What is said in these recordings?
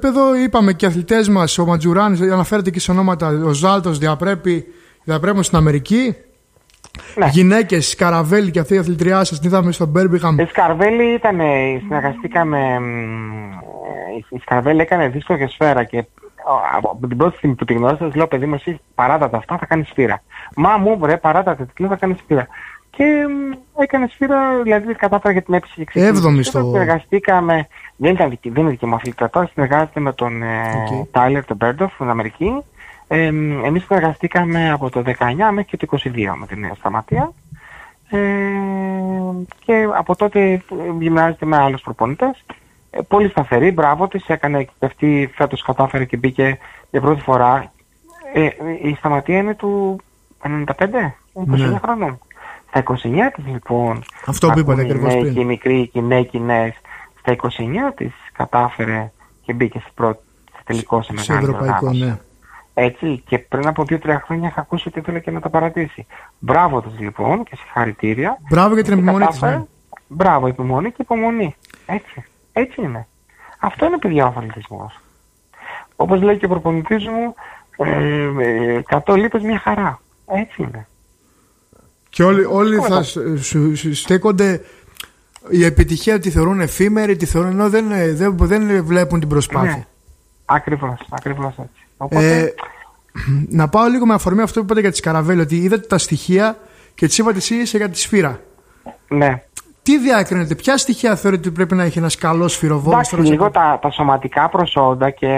επίπεδο είπαμε και οι αθλητές μας, ο Ματζουράνης, αναφέρεται και σε ονόματα, ο Ζάλτος διαπρέπουν στην Αμερική. Ναι. Γυναίκες, Σκαραβέλη και αυτή η αθλητριά σας την είδαμε στο Μπέρμπιγχαμ. Η Σκαραβέλη συνεργαστήκαμε. Η Σκαραβέλη έκανε δίσκο και σφαίρα και από την πρώτη στιγμή που τη γνώρισα, λέω παιδί μου, εσύ παράτατα αυτά θα κάνεις σφαίρα. Μα μου βρε, παράτατα τι θα κάνεις σφαίρα. Και έκανε σφαίρα, δηλαδή κατάφερα για την έψη και Έβδομη στο. Συνεργαστήκαμε, δεν είναι δική μου αθλητή τώρα, συνεργάζεται με τον Τάιλερ τον Μπέρντοφ στην Αμερική. Εμείς συνεργαστήκαμε από το 19 μέχρι και το 22 με την Νέα Σταματία. Και από τότε γυμνάζεται με άλλους προπονητές. Πολύ σταθερή, μπράβο της, έκανε και αυτή φέτος κατάφερε και μπήκε για πρώτη φορά. Η Σταματία είναι του 95, 29 χρόνων. Στα 29 της λοιπόν, αυτό που είπατε ακριβώς πριν. Και οι μικροί και οι νέοι κοινές, στα 29 της κατάφερε και μπήκε στο τελικό σε μεγάλη ευρωπαϊκό, ναι. Έτσι, και πριν από 2-3 χρόνια είχα ακούσει ότι ήθελε και να τα παρατήσει. Μπράβο της λοιπόν και συγχαρητήρια. Μπράβο για την επιμονή της. Ναι. Μπράβο, επιμονή και υπομονή. Έτσι είναι. Αυτό είναι, παιδιά, ο αθλητισμός. Όπως λέει και ο προπονητής μου, 100 λίπες μια χαρά. Έτσι είναι. Και όλοι θα στέκονται, η επιτυχία τη θεωρούν εφήμερη, τη θεωρούν, ενώ δεν βλέπουν την προσπάθεια. Ναι. Ακριβώς έτσι. Οπότε... να πάω λίγο με αφορμή αυτό που είπατε για τη Σκαραβέλη, ότι είδατε τα στοιχεία και τις είπατε εσείς για τη σφύρα. Ναι. Τι διακρίνετε, ποια στοιχεία θεωρείτε ότι πρέπει να έχει ένας καλός σφυροβόλος? Εντάξει, λίγο τα σωματικά προσόντα και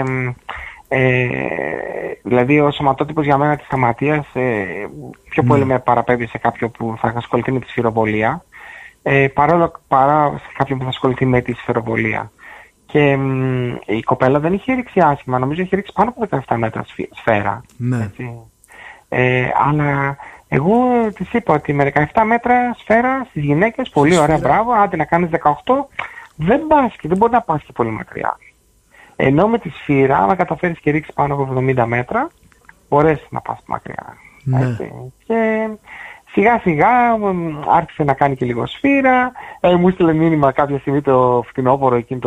δηλαδή ο σωματότυπος για μένα της Σταματίας πιο πολύ με παραπέμπει σε κάποιον που θα ασχοληθεί με τη σφυροβολία παρά σε κάποιον που θα ασχοληθεί με τη σφυροβολία. Και η κοπέλα δεν είχε ρίξει άσχημα, νομίζω είχε ρίξει πάνω από 17 μέτρα σφαίρα. Ναι. Έτσι. Αλλά εγώ της είπα ότι με 17 μέτρα σφαίρα στις γυναίκες, πολύ ωραία, μπράβο, άντε να κάνεις 18, δεν μπορεί να πας και πολύ μακριά. Ενώ με τη σφύρα, άμα καταφέρεις και ρίξεις πάνω από 70 μέτρα, μπορείς να πας μακριά. Ναι. Και σιγά σιγά άρχισε να κάνει και λίγο σφύρα. Μου έστειλε μήνυμα κάποια στιγμή το φθινόπωρο εκείνο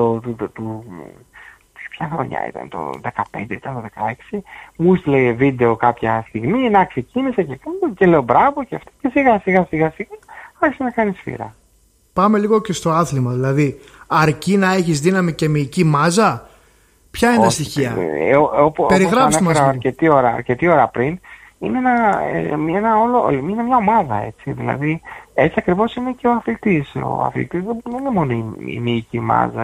ποια χρονιά ήταν, το 15 ήταν, το 16. Μου έστειλε βίντεο κάποια στιγμή, να ξεκίνησε και λέω μπράβο και αυτό. Και σιγά άρχισε να κάνει σφύρα. Πάμε λίγο και στο άθλημα, δηλαδή αρκεί να έχεις δύναμη και μυϊκή μάζα? Ποια είναι τα στοιχεία? Περιγράψτε μας. Αρκετή ώρα πριν, είναι μια ομάδα, έτσι. Δηλαδή, έτσι ακριβώς είναι και ο αθλητής. Ο αθλητής δεν είναι μόνο η μυϊκή μάζα,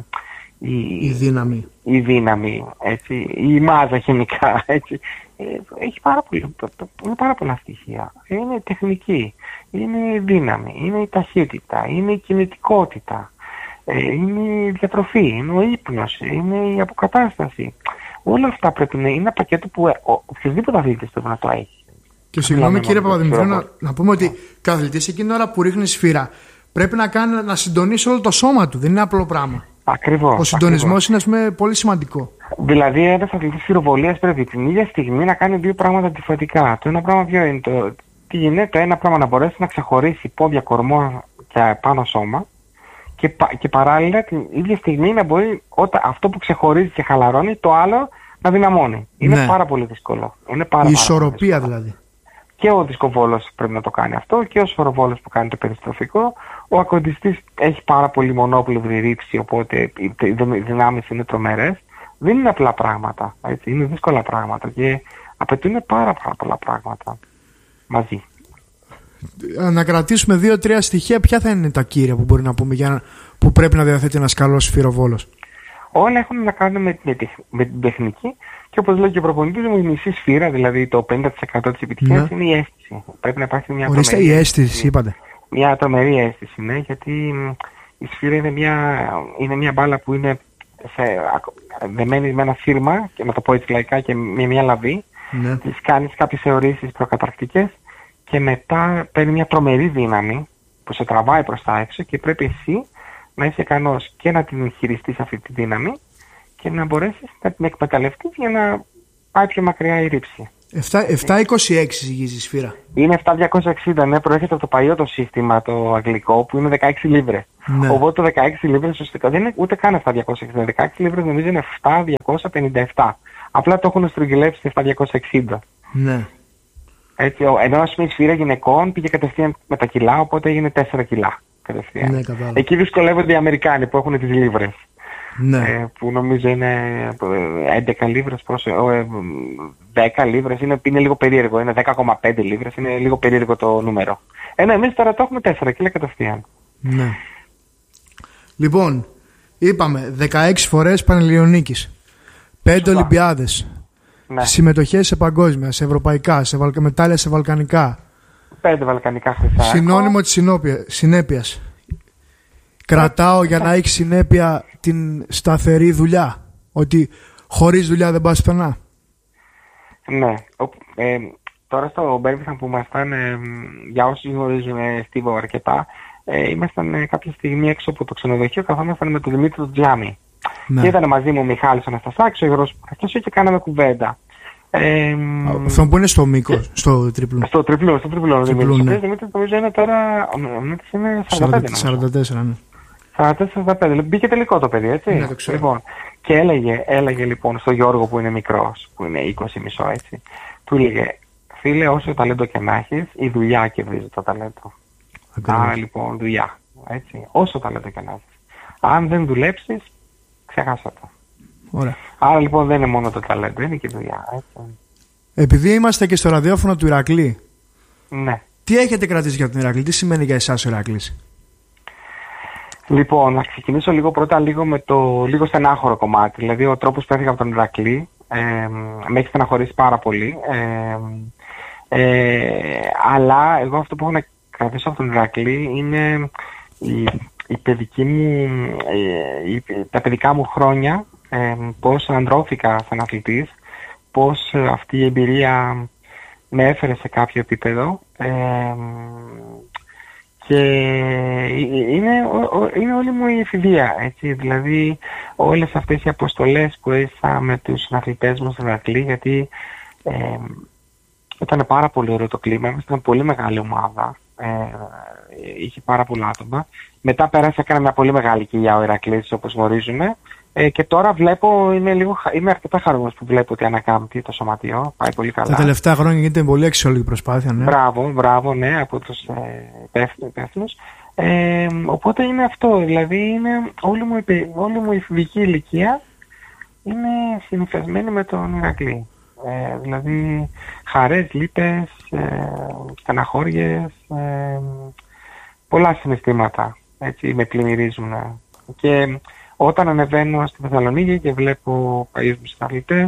η δύναμη, έτσι, η μάζα γενικά, έτσι. Έχει πάρα πολλά στοιχεία. Είναι τεχνική, είναι η δύναμη, είναι η ταχύτητα, είναι η κινητικότητα, είναι η διατροφή, είναι ο ύπνος, είναι η αποκατάσταση. Όλα αυτά πρέπει να είναι ένα πακέτο που οποιοδήποτε αθλητής πρέπει να το έχει. Και συγγνώμη κύριε Παπαδημητρίου, να πούμε ότι ο αθλητής εκείνη την ώρα που ρίχνει σφύρα πρέπει να συντονίσει όλο το σώμα του, δεν είναι απλό πράγμα. Ακριβώς. Ο συντονισμός είναι, ας πούμε, πολύ σημαντικό. Δηλαδή, ένας αθλητής σφυροβολίας πρέπει την ίδια στιγμή να κάνει δύο πράγματα διαφορετικά. Το ένα πράγμα ποιο είναι? Τι γίνεται? Το ένα πράγμα να μπορέσει να ξεχωρίσει πόδια, κορμό και πάνω σώμα. Και παράλληλα την ίδια στιγμή να μπορεί αυτό που ξεχωρίζει και χαλαρώνει, το άλλο να δυναμώνει. Είναι πάρα πολύ δύσκολο. Η ισορροπία δηλαδή. Και ο δισκοβόλος πρέπει να το κάνει αυτό και ο σφυροβόλος που κάνει το περιστροφικό. Ο ακοντιστής έχει πάρα πολύ μονόπλευρη ρήψη, οπότε οι δυνάμεις είναι τρομερές. Δεν είναι απλά πράγματα, έτσι. Είναι δύσκολα πράγματα και απαιτούν πάρα πολλά πράγματα μαζί. Να κρατήσουμε 2-3 στοιχεία, ποια θα είναι τα κύρια που μπορεί να πούμε που πρέπει να διαθέτει ένας καλός σφυροβόλος? Όλα έχουν να κάνουν με την τεχνική και όπως λέει και ο προπονητής μου, η μισή σφύρα, δηλαδή το 50% της επιτυχίας, είναι η αίσθηση. Πρέπει να υπάρχει μια τρομερή η αίσθηση, είπατε. Μια τρομερή αίσθηση, ναι, γιατί η σφύρα είναι μια μπάλα που είναι δεμένη με ένα σύρμα, και να το πω έτσι λαϊκά, και με μια λαβή. Ναι. Της κάνεις κάποιες θεωρήσεις προκαταρκτικές και μετά παίρνει μια τρομερή δύναμη που σε τραβάει προς τα έξω και πρέπει εσύ να είσαι ικανός και να την χειριστείς αυτή τη δύναμη και να μπορέσεις να την εκμεταλλευτείς για να πάει πιο μακριά η ρήψη. 726 ζυγίζει η σφύρα. Είναι 7.260, ναι, προέρχεται από το παλιό το σύστημα το αγγλικό που είναι 16 λίβρες. Ναι. Οπότε το 16 λίβρες ουσιαστικά δεν είναι ούτε καν 7.260. 16 λίβρες νομίζω είναι 7.257. Απλά το έχουν στρογγυλεύσει σε 7.260. Ναι. Έτσι, ενώ ας πούμε η σφύρα γυναικών πήγε κατευθείαν με τα κιλά, οπότε έγινε 4 κιλά κατευθείαν. Ναι, εκεί δυσκολεύονται οι Αμερικάνοι που έχουν τις λίβρες. Ναι. Που νομίζω είναι 11 λίβρες, 10 λίβρες, είναι λίγο περίεργο, είναι 10,5 λίβρες, είναι λίγο περίεργο το νούμερο. Ενώ εμείς τώρα το έχουμε 4 κιλά κατευθείαν. Ναι. Λοιπόν, είπαμε 16 φορές Πανελληνιονίκης, 5 Ολυμπιάδες, ναι. Συμμετοχές σε παγκόσμια, σε ευρωπαϊκά, μετάλλια σε βαλκανικά. 5 βαλκανικά χρυσά. Συνώνυμο της συνέπειας. Κρατάω για να έχει συνέπεια την σταθερή δουλειά. Ότι χωρίς δουλειά δεν πας πουθενά. Ναι. Τώρα στο Birmingham που ήμασταν, για όσους γνωρίζουν Στίβο αρκετά, ήμασταν κάποια στιγμή έξω από το ξενοδοχείο, καθόμασταν με τον Δημήτρη του Τζιάμι. Ναι. Και ήταν μαζί μου ο Μιχάλης ο Αναστασάκης, ο Γιώργος Πουρακιός και κάναμε κουβέντα. Αυτό που είναι στο μήκος, στο τριπλό. Στο τριπλό, ο Δημήτρης νομίζω είναι τώρα, είναι 44, ναι. 44-45, μπήκε τελικό το παιδί, έτσι. Ναι, το ξέρω. Λοιπόν, και έλεγε λοιπόν στο Γιώργο που είναι μικρός, που είναι 20,5 έτσι, του έλεγε, φίλε, όσο ταλέντο και να έχεις, η δουλειά κερδίζει το ταλέντο. Άρα λοιπόν, δουλειά, έτσι, όσο ταλέντο και να έχεις. Αν δεν δουλέψεις, ξεχάσα το. Ωραία. Άρα λοιπόν δεν είναι μόνο το ταλέντο, είναι και η δουλειά, έτσι. Επειδή είμαστε και στο ραδιόφωνο του Ηρακλή, ναι. Τι έχετε κρατήσει για τον Ηρακλή, τι σημαίνει για εσάς ο Ηρακλής? Λοιπόν, να ξεκινήσω λίγο με το λίγο στενάχωρο κομμάτι. Δηλαδή, ο τρόπος που έφυγα από τον Ηρακλή με έχει στεναχωρήσει πάρα πολύ. Αλλά εγώ αυτό που έχω να κρατήσω από τον Ηρακλή είναι τα παιδικά μου χρόνια, πώς ανδρώθηκα σαν αθλητής, πώς αυτή η εμπειρία με έφερε σε κάποιο επίπεδο. Και είναι όλη μου η εφηβεία, έτσι, δηλαδή όλες αυτές οι αποστολές που έζησα με τους συναθλητές μου στον Ηρακλή, γιατί ήταν πάρα πολύ ωραίο το κλίμα, ήταν πολύ μεγάλη ομάδα, είχε πάρα πολλά άτομα. Μετά πέρασε, έκανα μια πολύ μεγάλη κοιλιά ο Ηρακλής, όπως γνωρίζουμε, και τώρα βλέπω, είμαι αρκετά χαρούμενος που βλέπω ότι ανακάμπτει το σωματείο, πάει πολύ καλά. Τα τελευταία χρόνια γίνεται πολύ αξιόλογη προσπάθεια, ναι. Μπράβο, ναι, από τους υπεύθυνους. Οπότε είναι αυτό, δηλαδή είναι όλη μου η φοιτητική ηλικία είναι συνηθισμένη με τον Ηρακλή. Δηλαδή χαρές, λύπες, στεναχώριες, πολλά συναισθήματα, έτσι, με πλημμυρίζουν. Και όταν ανεβαίνω στη Θεσσαλονίκη και βλέπω παλιούς μου συναθλητές,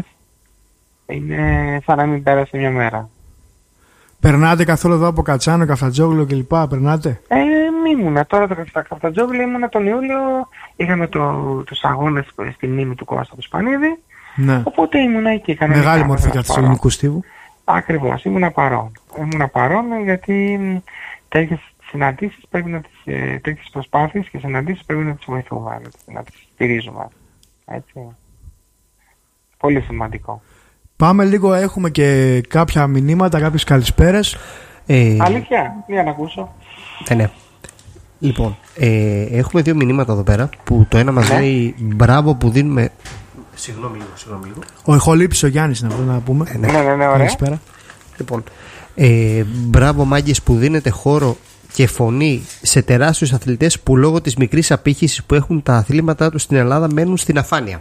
είναι σαν να μην πέρασε μια μέρα. Περνάτε καθόλου εδώ από Κατσάνο, Καφτατζόγλιο κλπ? Περνάτε? Ήμουνα τώρα το Καφτατζόγλιο, ήμουνα τον Ιούλιο, είχαμε τους αγώνες στη μνήμη του Κώστα του Σπανίδη. Ναι. Οπότε ήμουνα εκεί. Μεγάλη μορφή καθιστολικού στίβου. Ακριβώς, ήμουνα παρόν γιατί τέτοιες συναντήσεις τέτοιες προσπάθειες και συναντήσεις πρέπει να τις βοηθούμε, να τις στηρίζουμε. Έτσι. Πολύ σημαντικό. Πάμε λίγο, έχουμε και κάποια μηνύματα, κάποιες καλησπέρες. Αλήθεια, για να ακούσω. Ναι. Λοιπόν, έχουμε 2 μηνύματα εδώ πέρα, που το ένα μας λέει μπράβο που δίνουμε... Συγγνώμη λίγο. Ο ηχολήπτης ο Γιάννης είναι αυτό να πούμε. Ναι, ωραία. Καλησπέρα. Λοιπόν, μπράβο μάγκες που δίνετε χώρο και φωνή σε τεράστιους αθλητές που λόγω της μικρής απήχησης που έχουν τα αθλήματά τους στην Ελλάδα μένουν στην αφάνεια.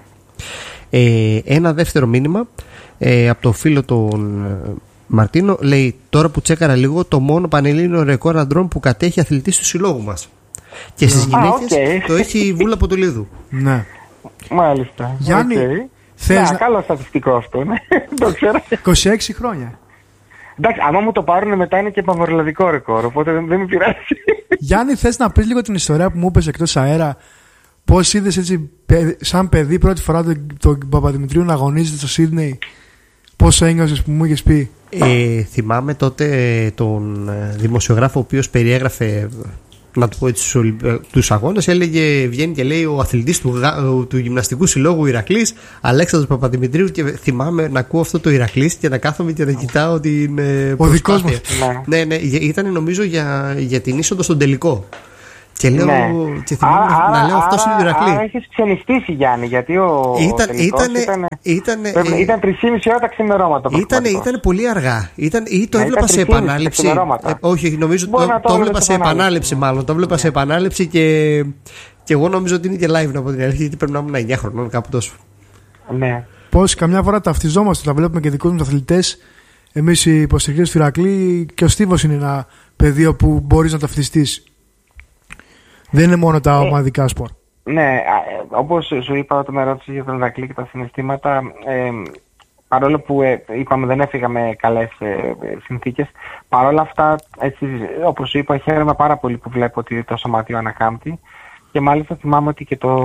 Ένα δεύτερο μήνυμα από το φίλο τον Μαρτίνο, λέει, τώρα που τσέκαρα λίγο, το μόνο πανελλήνιο ρεκόρ αντρών που κατέχει αθλητής του συλλόγου μας. Και στις γυναίκες το έχει η Βούλα Ποτολίδου. Ναι. Μάλιστα. Γιάννη, καλό στατιστικό αυτό, ναι. Το ξέρω. 26 χρόνια. Εντάξει, άμα μου το πάρουν μετά είναι και παγκοσμιικό ρεκόρ, οπότε δεν με πειράζει. Γιάννη, θες να πεις λίγο την ιστορία που μου είπες εκτός αέρα? Πώς είδες έτσι σαν παιδί πρώτη φορά τον Παπαδημητρίου να αγωνίζεται στο Σίδνεϊ? Πώς ένιωσες που μου είχες πει? Θυμάμαι τότε τον δημοσιογράφο ο οποίος περιέγραφε να το πω έτσι, τους αγώνες, βγαίνει και λέει ο αθλητής του Γυμναστικού Συλλόγου Ηρακλής, Αλέξανδρος Παπαδημητρίου, και θυμάμαι να ακούω αυτό το Ηρακλής και να κάθομαι και να κοιτάω την ο δικός μας. Ναι, ήταν νομίζω για την είσοδο στον τελικό. Και λέω, και θυμάμαι να λέω αυτός είναι ο Ηρακλής. Έχεις ξενιστήσει, Γιάννη, γιατί ήταν 3,5 ώρα τα ξημερώματα. Ήταν πολύ αργά. Ή το έβλεπα σε επανάληψη. Όχι, νομίζω το έβλεπα σε επανάληψη, μάλλον. Το έβλεπα σε επανάληψη και εγώ νομίζω ότι είναι και live από την αρχή, γιατί πρέπει να ήμουν 9 χρονών, κάπου τόσο. Ναι. Πώς καμιά φορά ταυτιζόμαστε, τα βλέπουμε και δικούς μας αθλητές. Εμείς οι υποστηρικτές του Ηρακλή, και ο Στίβος είναι ένα πεδίο που μπορείς να ταυτιστείς. Δεν είναι μόνο τα ομαδικά σπορ. Ναι, όπως σου είπα όταν με ρώτησες για τον Ηρακλή και τα συναισθήματα, παρόλο που είπαμε δεν έφυγα με καλές συνθήκες, παρόλα αυτά, έτσι, όπως σου είπα, χαίρομαι πάρα πολύ που βλέπω ότι το σωματείο ανακάμπτει, και μάλιστα θυμάμαι ότι και το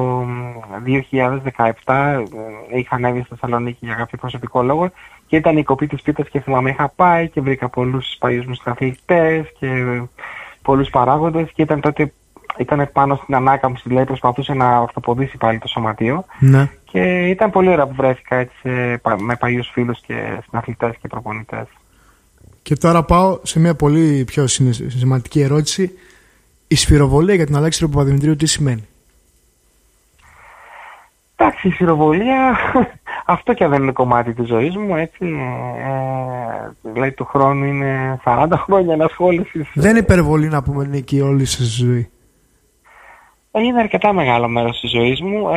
2017 είχα ανέβει στη Θεσσαλονίκη για κάποιο προσωπικό λόγο και ήταν η κοπή της πίτας, και θυμάμαι είχα πάει και βρήκα πολλούς παλιούς μου αθλητές και πολλούς παράγοντες, και ήταν πάνω στην ανάκαμψη, δηλαδή προσπαθούσε να ορθοποδήσει πάλι το σωματείο. Ναι. Και ήταν πολύ ωραία που βρέθηκα έτσι, με παλιούς φίλους και συναθλητές και προπονητές. Και τώρα πάω σε μια πολύ πιο σημαντική ερώτηση. Η σφυροβολία για τον Αλέξη Παπαδημητρίου τι σημαίνει? Εντάξει, η σφυροβολία, αυτό και αν δεν είναι κομμάτι της ζωής μου, έτσι, δηλαδή του χρόνου είναι 40 χρόνια ενασχόλησης. Δεν είναι υπερβολή να πούμε Νίκη όλη σας τη ζωή? Είναι αρκετά μεγάλο μέρος της ζωής μου,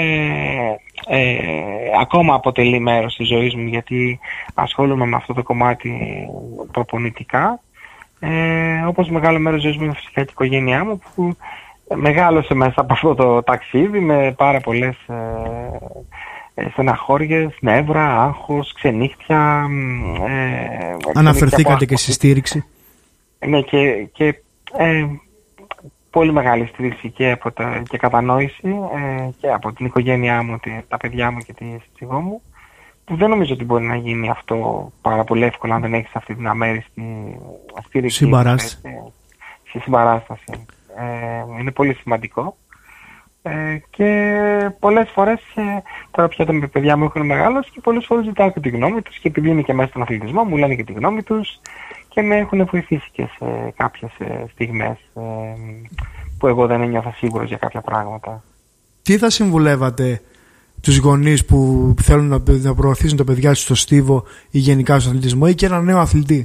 ακόμα αποτελεί μέρος της ζωής μου, γιατί ασχολούμαι με αυτό το κομμάτι προπονητικά, όπως μεγάλο μέρος της ζωής μου είναι φυσικά και η οικογένειά μου, που μεγάλωσε μέσα από αυτό το ταξίδι με πάρα πολλές στεναχώριες, νεύρα, άγχος, ξενύχτια. Αναφερθήκατε και στη στήριξη. Ναι, και πολύ μεγάλη στήριξη και κατανόηση και από την οικογένειά μου, τα παιδιά μου και τη σύζυγό μου, που δεν νομίζω ότι μπορεί να γίνει αυτό πάρα πολύ εύκολα αν δεν έχεις αυτή την αμέριστη στήριξη. Συμπαράσταση. Είναι πολύ σημαντικό. Και πολλές φορές τώρα πια τα παιδιά μου έχουν μεγάλωσει και πολλές φορές ζητάω και τη γνώμη τους, και επειδή είναι και μέσα στον αθλητισμό μου λένε και τη γνώμη τους και με έχουν βοηθήσει και σε κάποιες στιγμές που εγώ δεν ένιωθα σίγουρος για κάποια πράγματα. Τι θα συμβουλεύατε τους γονείς που θέλουν να προωθήσουν τα παιδιά τους στο στίβο ή γενικά στον αθλητισμό, ή και ένα νέο αθλητή?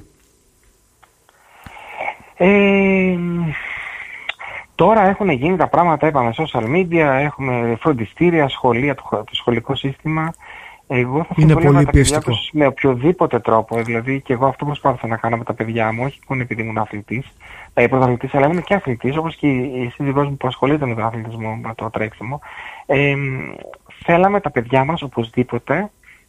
Τώρα έχουν γίνει τα πράγματα, είπαμε, social media, έχουμε φροντιστήρια, σχολεία, το σχολικό σύστημα. Εγώ θα συμβουλεύα τα παιδιά τους με οποιοδήποτε τρόπο. Δηλαδή, και εγώ αυτό προσπάθησα να κάνω με τα παιδιά μου, όχι μόνο επειδή ήμουν αθλητής, πρωταθλητής, αλλά ήμουν και αθλητής, όπως και η σύζυγός μου που ασχολείται με τον αθλητισμό, με το τρέξιμο. Θέλαμε τα παιδιά μας οπωσδήποτε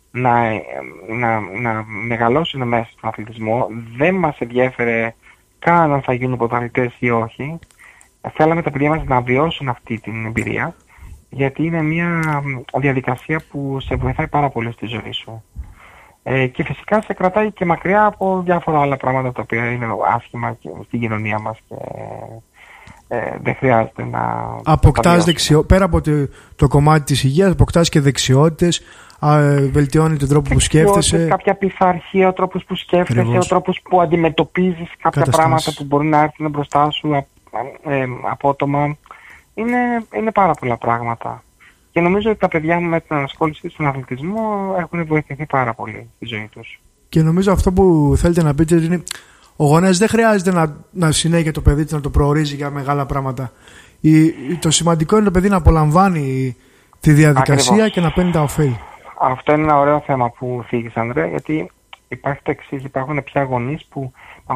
να μεγαλώσουν μέσα στον αθλητισμό. Δεν μας ενδιέφερε καν αν θα γίνουν πρωταθλητές ή όχι. Θέλαμε τα παιδιά μας να βιώσουν αυτή την εμπειρία, γιατί είναι μια διαδικασία που σε βοηθάει πάρα πολύ στη ζωή σου. Και φυσικά σε κρατάει και μακριά από διάφορα άλλα πράγματα τα οποία είναι άσχημα στην κοινωνία μας και δεν χρειάζεται να... Αποκτάς πέρα από το κομμάτι της υγείας, αποκτάς και δεξιότητες, βελτιώνει τον τρόπο που σκέφτεσαι. Κάποια πειθαρχία, ο τρόπος που σκέφτεσαι, ο τρόπος που αντιμετωπίζεις κάποια πράγματα που μπορεί να έρθουν μπροστά σου απότομα. Είναι πάρα πολλά πράγματα. Και νομίζω ότι τα παιδιά μου με την ανασχόληση στον αθλητισμό έχουν βοηθηθεί πάρα πολύ στη ζωή τους. Και νομίζω αυτό που θέλετε να πείτε είναι ο γονέας δεν χρειάζεται να συνέχεια το παιδί του να το προορίζει για μεγάλα πράγματα. Το σημαντικό είναι το παιδί να απολαμβάνει τη διαδικασία. Ακριβώς. Και να παίρνει τα ωφέλη. Αυτό είναι ένα ωραίο θέμα που θίγεις, Ανδρέα, γιατί υπάρχει το εξής. Υπάρχουν πια γονείς που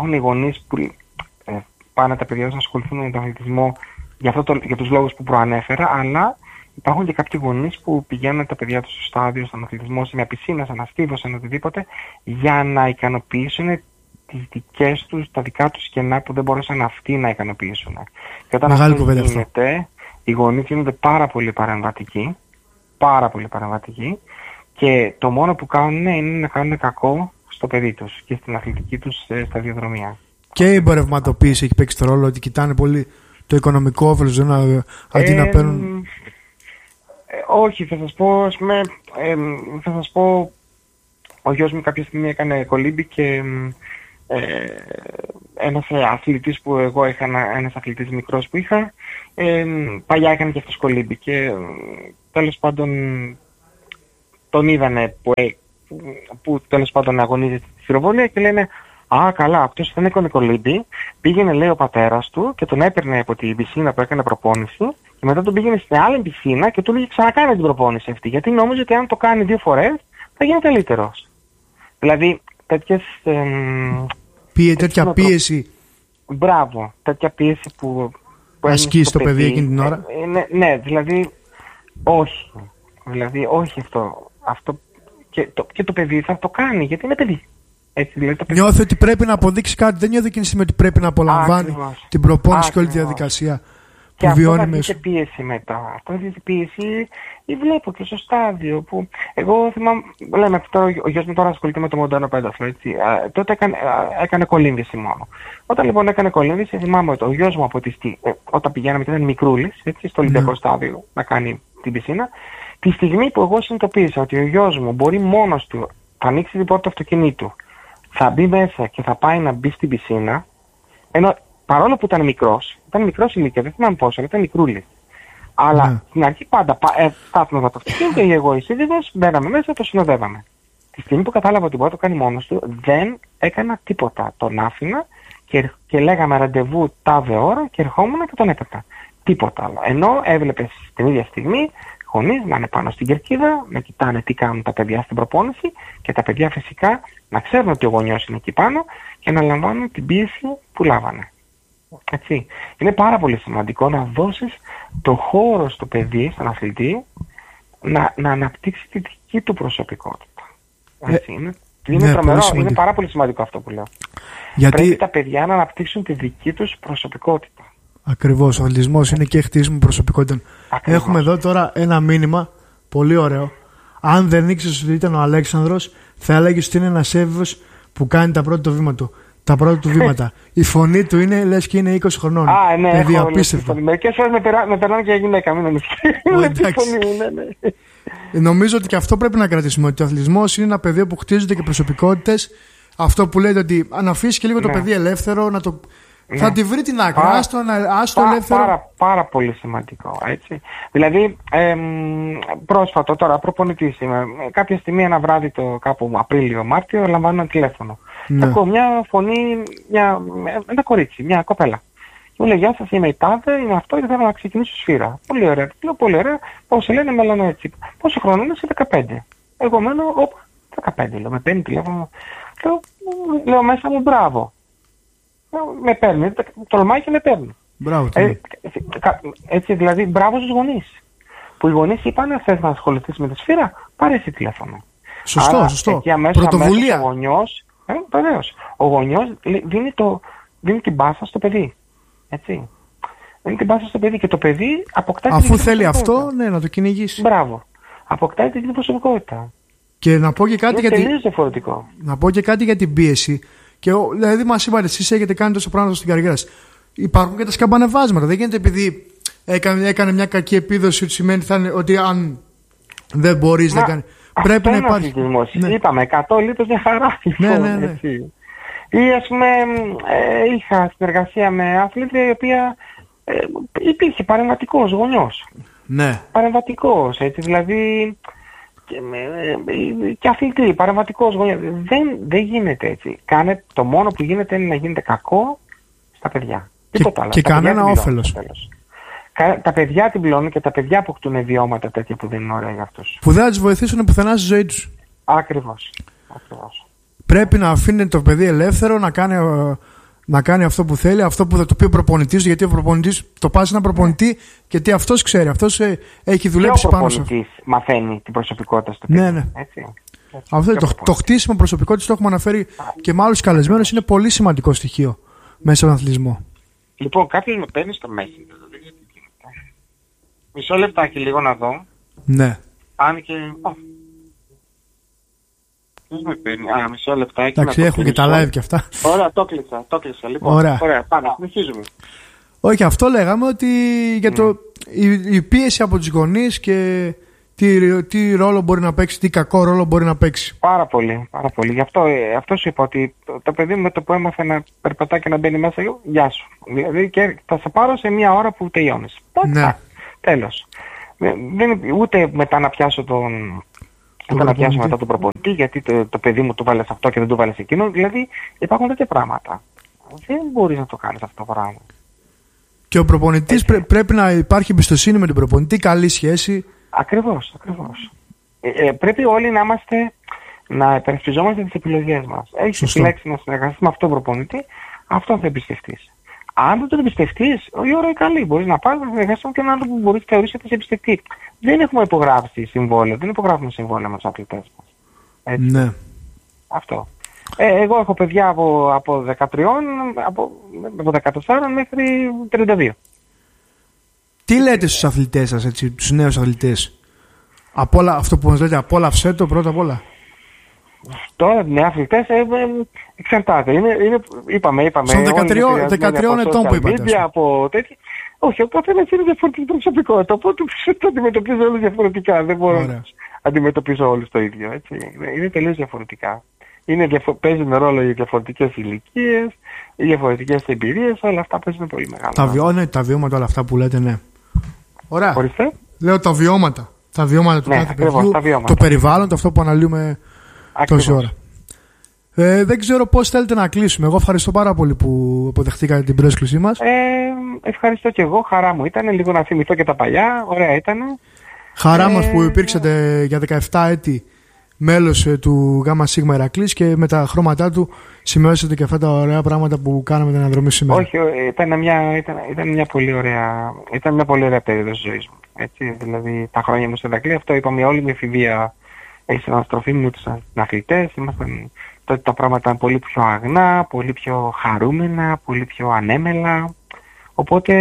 πάνε τα παιδιά τους να ασχοληθούν με τον αθλητισμό για τους λόγους που προανέφερα, αλλά υπάρχουν και κάποιοι γονείς που πηγαίνουν τα παιδιά τους στο στάδιο, στον αθλητισμό, σε μια πισίνα, σε ένα στίβο, σε ένα οτιδήποτε, για να ικανοποιήσουν τα δικά τους κενά που δεν μπορούσαν αυτοί να ικανοποιήσουν. Και όταν αυτό γίνεται, οι γονείς γίνονται πάρα πολύ παρεμβατικοί, και το μόνο που κάνουν είναι να κάνουν κακό στο παιδί τους και στην αθλητική τους σταδιοδρομία. Και η εμπορευματοποίηση έχει παίξει το ρόλο ότι κοιτάνε πολύ το οικονομικό όφελος, αντί να παίρνουν. Όχι, θα σας πω, ο γιος μου κάποια στιγμή έκανε κολύμπι και ένας αθλητής που εγώ είχα, ένας αθλητής μικρός που είχα, παλιά έκανε και αυτός κολύμπι και τέλος πάντων τον είδανε που τέλος πάντων αγωνίζεται στη θηροβολία και λένε «Α, καλά, αυτός δεν έκανε κολύμπι, πήγαινε, λέει, ο πατέρας του και τον έπαιρνε από την πισίνα που έκανε προπόνηση και μετά τον πήγαινε στην άλλη πισίνα και του έλεγε ξανακάνε την προπόνηση αυτή, γιατί νόμιζε ότι αν το κάνει 2 φορές θα γίνει καλύτερος». Δηλαδή, τέτοια πίεση. Μπράβο, τέτοια πίεση που ασκεί στο παιδί εκείνη την ώρα. Ναι, δηλαδή, όχι. Δηλαδή, όχι αυτό και το παιδί θα το κάνει, γιατί είναι παιδί. Έτσι, δηλαδή, νιώθει ότι πρέπει να αποδείξει κάτι. Δεν νιώθει εκείνη τη στιγμή ότι πρέπει να απολαμβάνει την προπόνηση και όλη τη διαδικασία που βιώνει μέσα. Και πίεση μετά. Αυτό είναι πίεση, ή βλέπω και στο στάδιο που εγώ θυμάμαι, λέμε τώρα, ο γιος μου τώρα ασχολείται με το μοντέρνο πένταθλο, έτσι. Τότε έκανε κολύμβηση μόνο. Όταν λοιπόν έκανε κολύμβηση, θυμάμαι ότι ο γιος μου όταν πηγαίναμε και ήταν μικρούλης, έτσι, στο Ολυμπιακό στάδιο να κάνει την πισίνα, τη στιγμή που εγώ συνειδητοποίησα ότι ο γιος μου μπορεί μόνος του, θα ανοίξει την πόρτα του αυτοκινήτου, θα μπει μέσα και θα πάει να μπει στην πισίνα, ενώ παρόλο που ήταν μικρός ηλικία, δεν θυμάμαι πόσο, αλλά ήταν μικρούλης. Αλλά στην αρχή πάντα στάθμευα το αυτοκίνητο ή εγώ ή σύντροφος, μπαίναμε μέσα, το συνοδεύαμε. Τη στιγμή που κατάλαβα ότι μπορεί να το κάνει μόνος του, δεν έκανα τίποτα. Τον άφηνα και λέγαμε ραντεβού τάδε ώρα και ερχόμουν και τον έπαιρνα. Τίποτα άλλο. Ενώ έβλεπες την ίδια στιγμή γονείς να είναι πάνω στην κερκίδα, να κοιτάνε τι κάνουν τα παιδιά στην προπόνηση και τα παιδιά φυσικά να ξέρουν ότι ο γονιός είναι εκεί πάνω και να λαμβάνουν την πίεση που λάβανε. Έτσι. Είναι πάρα πολύ σημαντικό να δώσεις το χώρο στο παιδί, στον αθλητή, να αναπτύξει τη δική του προσωπικότητα. Έτσι. Είναι τρομερό, είναι πάρα πολύ σημαντικό αυτό που λέω. Πρέπει τα παιδιά να αναπτύξουν τη δική τους προσωπικότητα. Ακριβώς, ο αθλητισμός είναι και χτίσιμο προσωπικότητα. Έχουμε εδώ τώρα ένα μήνυμα πολύ ωραίο. Αν δεν ήξερες ότι ήταν ο Αλέξανδρος, θα έλεγες ότι είναι ένας έφηβος που κάνει τα πρώτα του βήματα. Η φωνή του είναι λες και είναι 20 χρονών. Ναι, παιδί, απίστευτο. Μερικές φορές με περνάνε και γυναίκα, μην νομίζεις. Νομίζω ότι και αυτό πρέπει να κρατήσουμε. Ότι ο αθλητισμός είναι ένα πεδίο που χτίζονται και προσωπικότητες. Αυτό που λέτε ότι αν αφήσει και λίγο το παιδί ελεύθερο, θα τη βρει την άκρη. Άστο ελεύθερο. Πάρα πολύ σημαντικό. Έτσι. Δηλαδή, πρόσφατο τώρα, προπονητής είμαι. Κάποια στιγμή ένα βράδυ, κάπου Απρίλιο-Μάρτιο, λαμβάνω ένα τηλέφωνο. Ακούω μια φωνή, ένα κορίτσι, μια κοπέλα. Μου λέει, γεια σας, είμαι η τάδε, είμαι αυτό και θέλω να ξεκινήσω σφύρα. Πολύ ωραία. Λέω, πολύ ωραία. Πώς σε λένε, Μελανό, έτσι. Πόσο χρόνο είναι, 15. Εγώ μένω, 15. Λέω, με παίρνει τηλέφωνο. Λέω μέσα μου, μπράβο. Με παίρνει, τολμάει και με παίρνει. Μπράβο. Έτσι, δηλαδή, μπράβο στους γονείς. Που οι γονείς είπαν, θες να ασχοληθείς με τη σφύρα, πάρε εσύ τηλέφωνο. Σωστό. Πρωτοβουλία. Βεβαίως. Ο γονιός δίνει την πάσα στο παιδί. Έτσι. Δίνει την πάσα στο παιδί και το παιδί αποκτάει. Αφού θέλει αυτό, ναι, να το κυνηγήσει. Μπράβο. Αποκτάει την προσωπικότητα. Και να πω και κάτι είναι τελείως διαφορετικό. Να πω και κάτι για την πίεση. Και δηλαδή, μας είπατε, εσείς έχετε κάνει τόσο πράγματα στην καριέρα σας. Υπάρχουν και τα σκαμπανεβάσματα. Δεν γίνεται επειδή έκανε μια κακή επίδοση ότι σημαίνει ότι αν δεν μπορείς να κάνει. Πρέπει να υπάρχει. Ναι. Είπαμε 100 λίτρες μια χαρά. Ναι. Ή ας πούμε είχα συνεργασία με αθλήτρια η οποία υπήρχε παρεμβατικός γονιός. Ναι. Παρεμβατικός, έτσι, δηλαδή και αθλητή, παρεμβατικός γονιός. Δεν γίνεται έτσι. Το μόνο που γίνεται είναι να γίνεται κακό στα παιδιά. Και κανένα όφελος. Τα παιδιά την πληρώνουν και τα παιδιά αποκτούν βιώματα τέτοια που δεν είναι ωραία για αυτούς. Που δεν θα τους βοηθήσουν πουθενά στη ζωή τους. Ακριβώς. Πρέπει να αφήνει το παιδί ελεύθερο να κάνει αυτό που θέλει, αυτό που θα του πει ο προπονητής. Γιατί ο προπονητής το πας ένα προπονητή, γιατί αυτός ξέρει, αυτός έχει δουλέψει πάνω σε αυτό. Ο προπονητής μαθαίνει την προσωπικότητα στο παιδί. Ναι. Έτσι. Αυτό το χτίσιμο προσωπικότητας, το έχουμε αναφέρει και με άλλους καλεσμένους, είναι πολύ σημαντικό στοιχείο μέσα στον αθλητισμό. Λοιπόν, κάποιος με παίρνει στο Messenger. Μισό λεπτάκι λίγο να δω. Ναι. Αν και... Ποιος με παίρνει. Μισό λεπτάκι. Εντάξει, έχουν και τα live και αυτά. Ωραία, το κλείσα. Λοιπόν, ωραία, πάμε, συνεχίζουμε. Όχι, αυτό λέγαμε ότι για η πίεση από τους γονείς και τι ρόλο μπορεί να παίξει, τι κακό ρόλο μπορεί να παίξει. Πάρα πολύ, πάρα πολύ. Γι' αυτό σου είπα ότι το παιδί με το που έμαθε να περπατά και να μπαίνει μέσα, γεια σου. Δηλαδή και θα σε πάρω σε μια ώρα που τελειώνεις. Ναι. Τέλος. Ούτε μετά να πιάσω μετά τον προπονητή, γιατί το παιδί μου του βάλες αυτό και δεν του βάλες εκείνο. Δηλαδή υπάρχουν τέτοια πράγματα. Δεν μπορείς να το κάνεις αυτό το πράγμα. Και ο προπονητής πρέπει να υπάρχει εμπιστοσύνη με τον προπονητή, καλή σχέση. Ακριβώς. Πρέπει όλοι να υπερασπιζόμαστε τις επιλογές μας. Έχεις επιλέξει να συνεργαστείς με αυτόν τον προπονητή, αυτόν θα εμπιστευτείς. Αν δεν τον εμπιστευτείς, η ώρα είναι καλή. Μπορείς να πάρεις να συνεργαστείς με έναν άνθρωπο που μπορείς να θεωρήσεις ότι σε εμπιστευτεί. Δεν έχουμε υπογράψει συμβόλαιο, δεν υπογράφουμε συμβόλαιο με τους αθλητές μας. Έτσι. Ναι. Αυτό. Εγώ έχω παιδιά από 13, από 14 μέχρι 32. Τι λέτε στους αθλητές σας, έτσι, τους νέους αθλητές? Αυτό που μας λέτε, απόλαυσέ το πρώτα απ' όλα. Τώρα νέοι αθλητές εξαρτάται. Είπαμε. Στον 13 ετών που είπατε. Από τέτοια. Όχι, ο καθένας είναι διαφορετική προσωπικότητα. Οπότε το αντιμετωπίζω όλους διαφορετικά. Δεν μπορώ να αντιμετωπίσω όλους το ίδιο. Έτσι. Είναι τελείως διαφορετικά. Παίζουν ρόλο οι διαφορετικές ηλικίες, οι διαφορετικές εμπειρίες, όλα αυτά παίζουν πολύ μεγάλο. Τα βιώματα όλα αυτά που λέτε, ναι. Ωραία. Ορίστε. Λέω τα βιώματα. Τα βιώματα του κάθε παιδιού, το περιβάλλον, το αυτό που αναλύουμε τόση ώρα. Δεν ξέρω πώς θέλετε να κλείσουμε. Εγώ ευχαριστώ πάρα πολύ που αποδεχτήκατε την πρόσκλησή μας. Ευχαριστώ και εγώ. Χαρά μου ήταν. Λίγο να θυμηθώ και τα παλιά. Ωραία ήταν. Χαρά μας που υπήρξατε για 17 έτη μέλος του ΓΣ Ηρακλής και με τα χρώματά του σημειώσατε και αυτά τα ωραία πράγματα που κάναμε την αναδρομή σήμερα. Όχι, ήταν μια πολύ ωραία περίοδος της ζωής μου. Έτσι, δηλαδή τα χρόνια μου στην Ηρακλή, αυτό είπαμε, όλη μια εφηβεία έχει αναστροφή μου τους αθλητές. Τότε τα πράγματα ήταν πολύ πιο αγνά, πολύ πιο χαρούμενα, πολύ πιο ανέμελα. Οπότε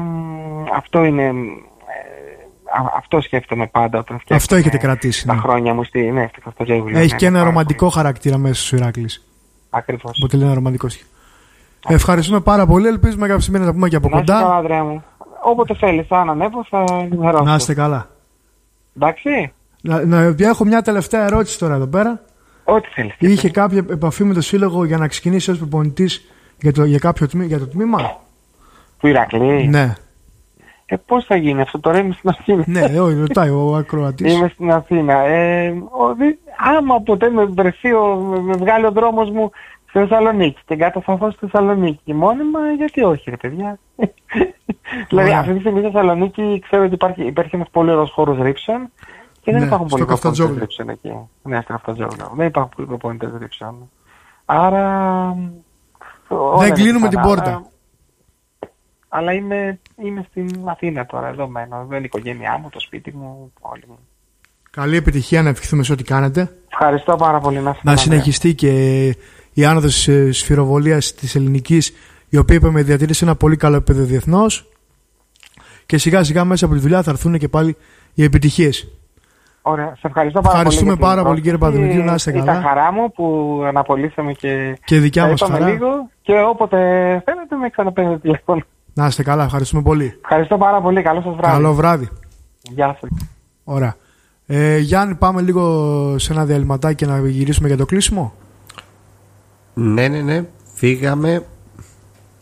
αυτό σκέφτομαι πάντα όταν σκέφτομαι. Αυτό έχετε κρατήσει. Τα χρόνια μου στο Ζέγουλιο. Έχει και ένα ρομαντικό χαρακτήρα μέσα στο Ηράκλης. Ακριβώς. Αποτελεί ένα ρομαντικό στοιχείο. Ευχαριστούμε πάρα πολύ. Ελπίζουμε κάποια στιγμή να τα πούμε και από κοντά. Να είστε καλά, Ανδρέα μου. Όποτε θέλεις, αν ανέβω, θα ενημερώσω. Να είστε καλά. Εντάξει. Έχω μια τελευταία ερώτηση τώρα εδώ πέρα. Ό,τι θέλεις. Είχε κάποια επαφή με το σύλλογο για να ξεκινήσει ως προπονητής για το τμήμα του Ηρακλή? Ναι. Πώς θα γίνει αυτό τώρα? Είμαι στην Αθήνα. Ναι, όχι, ρωτάει ο ακροατής. Είμαι στην Αθήνα. Άμα ποτέ με βγάλει ο δρόμος μου στη Θεσσαλονίκη και εγκατασταθώ στη Θεσσαλονίκη μόνιμα, γιατί όχι, ρε παιδιά. Δηλαδή, αυτή τη στιγμή στη Θεσσαλονίκη ξέρω ότι υπάρχει ένας πολύ ωραίος χώρος ρήψεων και δεν υπάρχουν πολλοί προπονητές ρήψεων εκεί. Ναι, στο Καφτατζόγλιο. Δεν υπάρχουν πολλοί προπονητές ρήψεων. Άρα. Δεν κλείνουμε την πόρτα. Αλλά είμαι στην Αθήνα τώρα, εδώ μένω. Εδώ είναι η οικογένειά μου, το σπίτι μου, όλοι μου. Καλή επιτυχία να ευχηθούμε σε ό,τι κάνετε. Ευχαριστώ πάρα πολύ. Να συνεχιστεί και η άνοδος της σφυροβολίας της ελληνικής, η οποία είπαμε διατηρήσει ένα πολύ καλό επίπεδο διεθνώς. Και σιγά σιγά μέσα από τη δουλειά θα έρθουν και πάλι οι επιτυχίες. Ωραία, σε ευχαριστώ πάρα Ευχαριστούμε πάρα πολύ, κύριε Παπαδημητρίου, να είστε καλά. Ήταν χαρά μου που αναπολύσαμε και δικιά μας χαρά. Λίγο και όποτε θέλετε με ξαναπαίρνετε τηλέφωνο. Να είστε καλά, ευχαριστούμε πολύ. Ευχαριστώ πάρα πολύ, καλό σας βράδυ. Καλό βράδυ. Γεια σας. Ωραία. Γιάννη, πάμε λίγο σε ένα διαλυματάκι να γυρίσουμε για το κλείσιμο. Ναι, φύγαμε.